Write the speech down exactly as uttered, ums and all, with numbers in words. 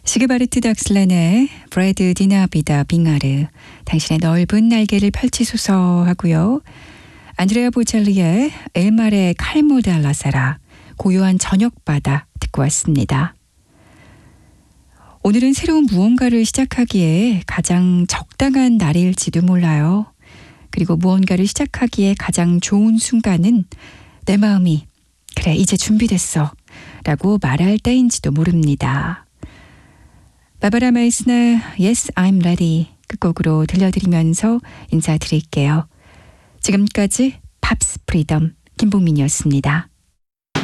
시그바르트 닥슬란의 브레드 디나비다 빙하르, 당신의 넓은 날개를 펼치소서 하고요. 안드레아 보첼리의 엘말의 칼모드 알라사라, 고요한 저녁바다 듣고 왔습니다. 오늘은 새로운 무언가를 시작하기에 가장 적당한 날일지도 몰라요. 그리고 무언가를 시작하기에 가장 좋은 순간은 내 마음이 그래 이제 준비됐어 라고 말할 때인지도 모릅니다. 바바라 마이스나 Yes, I'm Ready 끝곡으로 들려드리면서 인사드릴게요. 지금까지 팝스 프리덤 김봉민이었습니다.